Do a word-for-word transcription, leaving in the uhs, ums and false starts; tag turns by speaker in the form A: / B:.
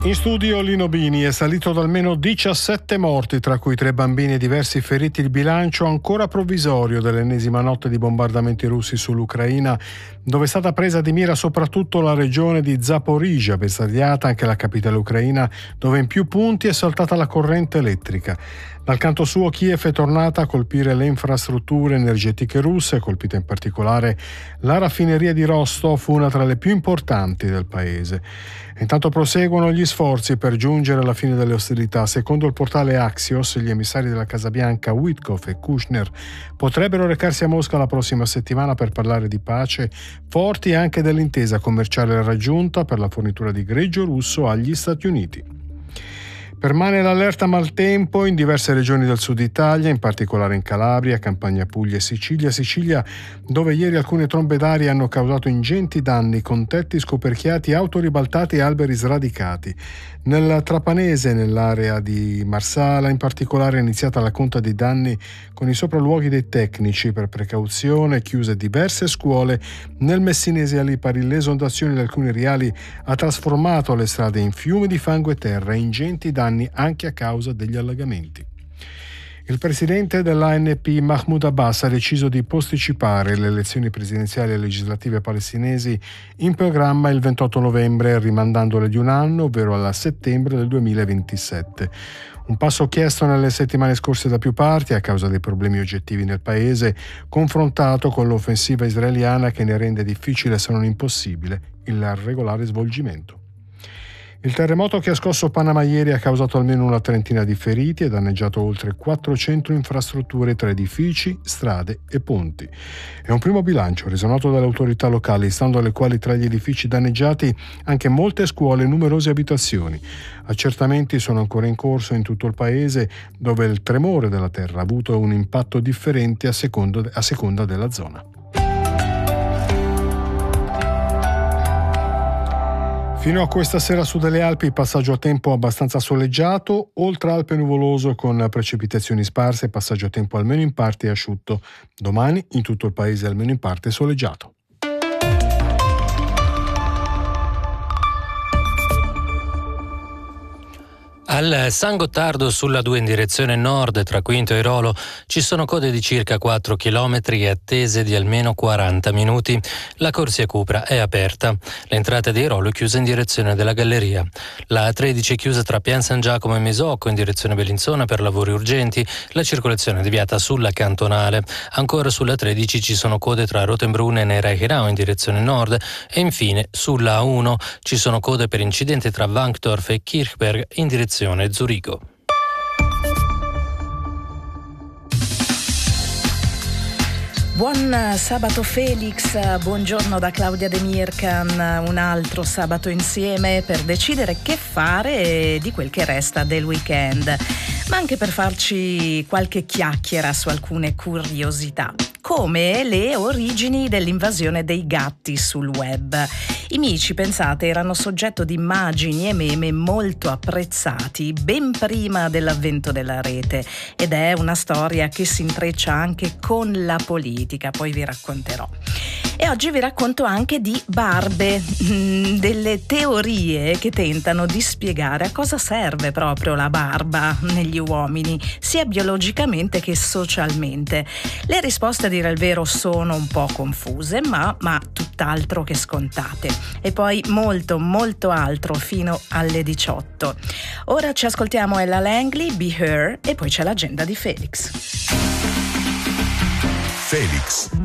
A: In studio Lino Bini. È salito ad almeno diciassette morti, tra cui tre bambini e diversi feriti, il bilancio ancora provvisorio dell'ennesima notte di bombardamenti russi sull'Ucraina, dove è stata presa di mira soprattutto la regione di Zaporizhzhia, bersagliata anche la capitale ucraina, dove in più punti è saltata la corrente elettrica. Dal canto suo Kiev è tornata a colpire le infrastrutture energetiche russe, colpita in particolare la raffineria di Rostov, una tra le più importanti del paese. Intanto proseguono gli sforzi per giungere alla fine delle ostilità. Secondo il portale Axios, gli emissari della Casa Bianca Witkoff e Kushner potrebbero recarsi a Mosca la prossima settimana per parlare di pace, forti anche dell'intesa commerciale raggiunta per la fornitura di greggio russo agli Stati Uniti. Permane l'allerta maltempo in diverse regioni del sud Italia, in particolare in Calabria, Campania, Puglia e Sicilia. Sicilia, dove ieri alcune trombe d'aria hanno causato ingenti danni con tetti scoperchiati, auto ribaltate e alberi sradicati. Nel Trapanese, nell'area di Marsala, in particolare è iniziata la conta dei danni con i sopralluoghi dei tecnici. Per precauzione chiuse diverse scuole. Nel Messinese a Lipari l'esondazione di alcuni riali ha trasformato le strade in fiumi di fango e terra, ingenti danni anche a causa degli allagamenti. Il presidente dell'A N P Mahmoud Abbas ha deciso di posticipare le elezioni presidenziali e legislative palestinesi in programma il ventotto novembre, rimandandole di un anno, ovvero alla settembre del duemilaventisette. Un passo chiesto nelle settimane scorse da più parti a causa dei problemi oggettivi nel paese, confrontato con l'offensiva israeliana che ne rende difficile, se non impossibile, il regolare svolgimento. Il terremoto che ha scosso Panama ieri ha causato almeno una trentina di feriti e danneggiato oltre quattrocento infrastrutture tra edifici, strade e ponti. È un primo bilancio reso noto dalle autorità locali, stando alle quali tra gli edifici danneggiati anche molte scuole e numerose abitazioni. Accertamenti sono ancora in corso in tutto il paese, dove il tremore della terra ha avuto un impatto differente a seconda, a seconda della zona. Fino a questa sera su delle Alpi passaggio a tempo abbastanza soleggiato, oltre Alpe nuvoloso con precipitazioni sparse, passaggio a tempo almeno in parte asciutto. Domani in tutto il paese almeno in parte soleggiato.
B: Al San Gottardo sulla due in direzione nord tra Quinto e Rolo ci sono code di circa quattro chilometri e attese di almeno quaranta minuti. La corsia Cupra è aperta. L'entrata di Rolo è chiusa in direzione della Galleria. La A tredici è chiusa tra Pian San Giacomo e Mesocco in direzione Bellinzona per lavori urgenti. La circolazione è deviata sulla cantonale. Ancora sulla tredici ci sono code tra Rotenbrunn e Reichenau in direzione nord. E infine sulla A uno ci sono code per incidente tra Wankdorf e Kirchberg in direzione Zurigo.
C: Buon sabato Felix, buongiorno da Claudia De Mircan, un altro sabato insieme per decidere che fare di quel che resta del weekend, ma anche per farci qualche chiacchiera su alcune curiosità, come le origini dell'invasione dei gatti sul web. I mici, pensate, erano soggetto di immagini e meme molto apprezzati ben prima dell'avvento della rete, ed è una storia che si intreccia anche con la politica, poi vi racconterò. E oggi vi racconto anche di barbe, delle teorie che tentano di spiegare a cosa serve proprio la barba negli uomini, sia biologicamente che socialmente. Le risposte, a dire il vero, sono un po' confuse, ma, ma tutt'altro che scontate. E poi molto, molto altro fino alle diciotto. Ora ci ascoltiamo Ella Langley, Be Her, e poi c'è l'agenda di Felix.
D: Felix.